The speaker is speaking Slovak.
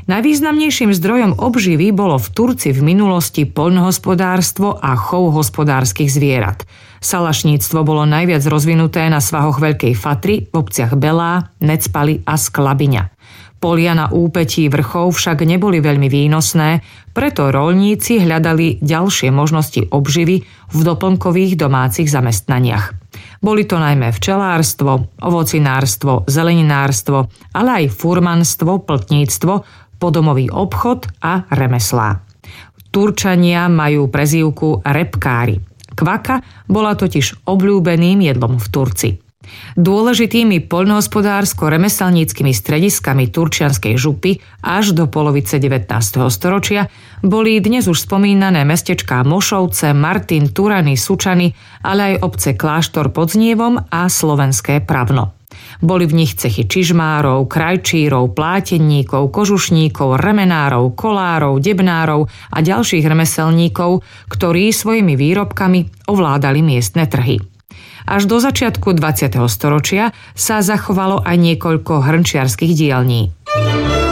Najvýznamnejším zdrojom obživy bolo v Turci v minulosti poľnohospodárstvo a chov hospodárskych zvierat. Salašníctvo bolo najviac rozvinuté na svahoch Veľkej Fatry, v obciach Belá, Necpali a Sklabiňa. Polia na úpetí vrchov však neboli veľmi výnosné, preto roľníci hľadali ďalšie možnosti obživy v doplnkových domácich zamestnaniach. Boli to najmä včelárstvo, ovocinárstvo, zeleninárstvo, ale aj furmanstvo, pltníctvo, podomový obchod a remeslá. Turčania majú prezývku repkári. Kvaka bola totiž obľúbeným jedlom v Turci. Dôležitými poľnohospodársko-remeselníckymi strediskami turčianskej župy až do polovice 19. storočia boli dnes už spomínané mestečká Mošovce, Martin, Turany, Sučany, ale aj obce Kláštor pod Znievom a slovenské Pravno. Boli v nich cechy čižmárov, krajčírov, plátenníkov, kožušníkov, remenárov, kolárov, debnárov a ďalších remeselníkov, ktorí svojimi výrobkami ovládali miestne trhy. Až do začiatku 20. storočia sa zachovalo aj niekoľko hrnčiarskych dielní.